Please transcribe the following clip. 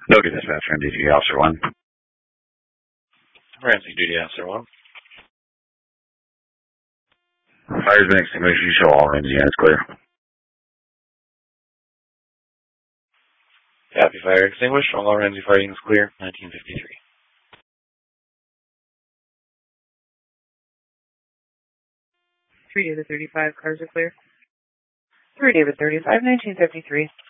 Logan Dispatch, MDT Officer 1. Ramsey Duty Officer 1. Fire's been extinguished. You show all Ramsey units clear. Copy, fire extinguished. All Ramsey fire units clear. 1953. 3 David 35, cars are clear. 3 David 35, 1953.